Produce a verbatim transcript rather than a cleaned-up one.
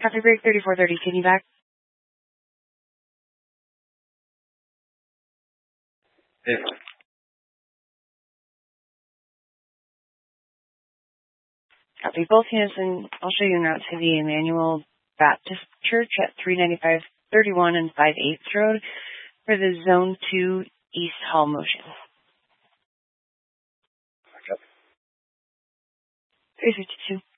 Copy break thirty-four thirty, can you back? Yeah. Copy both units, and I'll show you en route to the Emmanuel Baptist Church at three ninety-five thirty-one and five eighths Road for the Zone two East Hall motion. Yep. three fifty-two.